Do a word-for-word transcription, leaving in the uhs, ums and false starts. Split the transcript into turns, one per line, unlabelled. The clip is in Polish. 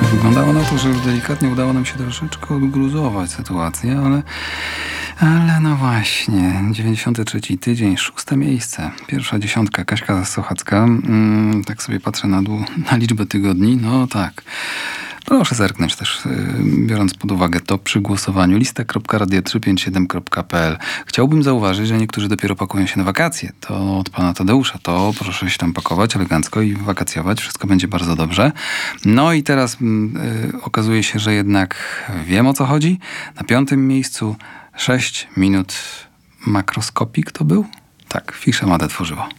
Wyglądało na to, że już delikatnie udało nam się troszeczkę odgruzować sytuację, ale, ale no właśnie, dziewięćdziesiąty trzeci tydzień, szóste miejsce, pierwsza dziesiątka, Kaśka Sochacka. Mm, tak sobie patrzę na, dół, na liczbę tygodni, no tak. Proszę zerknąć też, biorąc pod uwagę to przy głosowaniu. lista kropka radio trzysta pięćdziesiąt siedem kropka p l. Chciałbym zauważyć, że niektórzy dopiero pakują się na wakacje. To od pana Tadeusza. To proszę się tam pakować elegancko i wakacjować. Wszystko będzie bardzo dobrze. No i teraz yy, okazuje się, że jednak wiem, o co chodzi. Na piątym miejscu sześć minut makroskopik to był? Tak, Fisze Made tworzyło.